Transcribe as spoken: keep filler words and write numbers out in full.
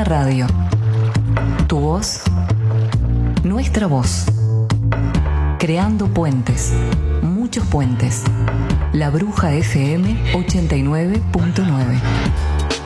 Bruja Radio. Tu voz, nuestra voz. Creando puentes, muchos puentes. La Bruja F M ochenta y nueve punto nueve.